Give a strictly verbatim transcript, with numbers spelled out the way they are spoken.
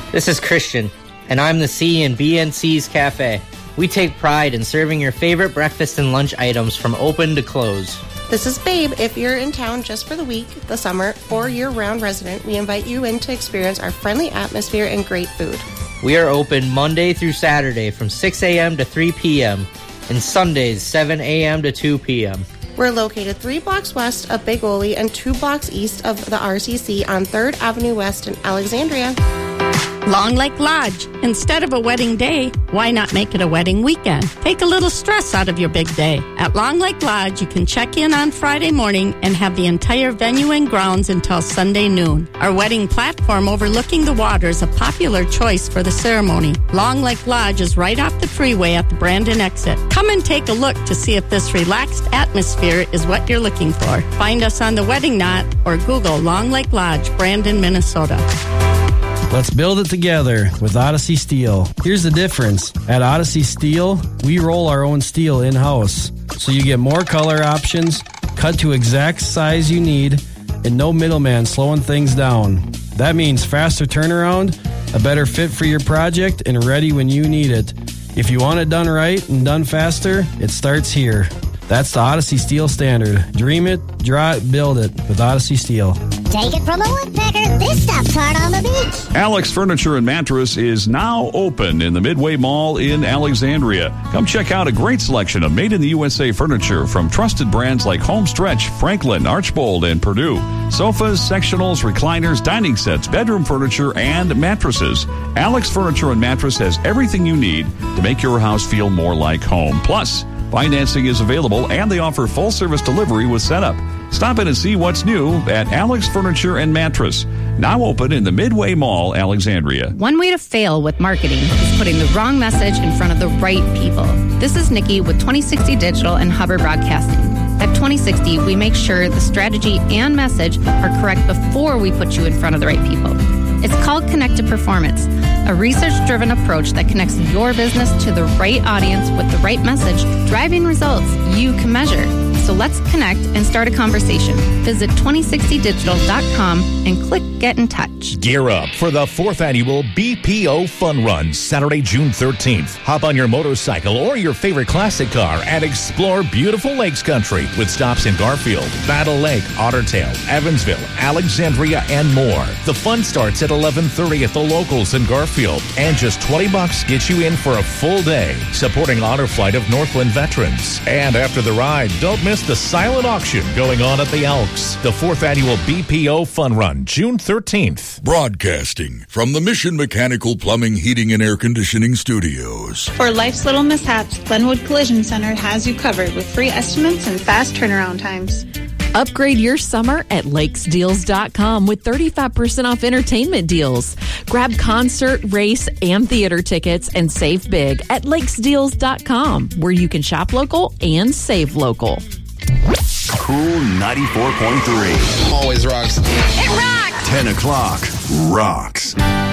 This is Christian, and I'm the C in B N C's Cafe. We take pride in serving your favorite breakfast and lunch items from open to close. This is Babe. If you're in town just for the week, the summer, or year-round resident, we invite you in to experience our friendly atmosphere and great food. We are open Monday through Saturday from six a.m. to three p.m. and Sundays seven a.m. to two p.m. We're located three blocks west of Big Ole and two blocks east of the R C C on third Avenue West in Alexandria. Long Lake Lodge. Instead of a wedding day, why not make it a wedding weekend? Take a little stress out of your big day. At Long Lake Lodge, you can check in on Friday morning and have the entire venue and grounds until Sunday noon. Our wedding platform overlooking the water is a popular choice for the ceremony. Long Lake Lodge is right off the freeway at the Brandon exit. Come and take a look to see if this relaxed atmosphere is what you're looking for. Find us on the Wedding Knot or Google Long Lake Lodge, Brandon, Minnesota. Let's build it together with Odyssey Steel. Here's the difference. At Odyssey Steel, we roll our own steel in-house, so you get more color options, cut to exact size you need, and no middleman slowing things down. That means faster turnaround, a better fit for your project, and ready when you need it. If you want it done right and done faster, it starts here. That's the Odyssey Steel standard. Dream it, draw it, build it with Odyssey Steel. Take it from a woodpecker. This stuff's hard on the beach. Alex Furniture and Mattress is now open in the Midway Mall in Alexandria. Come check out a great selection of made-in-the-U S A furniture from trusted brands like Homestretch, Franklin, Archbold, and Purdue. Sofas, sectionals, recliners, dining sets, bedroom furniture, and mattresses. Alex Furniture and Mattress has everything you need to make your house feel more like home. Plus, financing is available, and they offer full-service delivery with setup. Stop in and see what's new at Alex Furniture and Mattress. Now open in the Midway Mall, Alexandria. One way to fail with marketing is putting the wrong message in front of the right people. This is Nikki with twenty sixty Digital and Hubbard Broadcasting. At twenty sixty, we make sure the strategy and message are correct before we put you in front of the right people. It's called Connected Performance, a research-driven approach that connects your business to the right audience with the right message, driving results you can measure. So let's connect and start a conversation. Visit twenty sixty digital dot com and click Get in Touch. Gear up for the fourth annual B P O Fun Run, Saturday, June thirteenth. Hop on your motorcycle or your favorite classic car and explore beautiful lakes country with stops in Garfield, Battle Lake, Ottertail, Evansville, Alexandria, and more. The fun starts at eleven thirty at the locals in Garfield, and just twenty bucks gets you in for a full day, supporting Honor Flight of Northland veterans. And after the ride, don't miss the silent auction going on at the Elks. The fourth annual B P O Fun Run, June thirteenth. Broadcasting from the Mission Mechanical Plumbing, Heating, and Air Conditioning Studios. For life's little mishaps, Glenwood Collision Center has you covered with free estimates and fast turnaround times. Upgrade your summer at lakes deals dot com with thirty-five percent off entertainment deals. Grab concert, race, and theater tickets and save big at lakes deals dot com, where you can shop local and save local. Cool ninety-four point three. Always rocks. It rocks! ten o'clock rocks.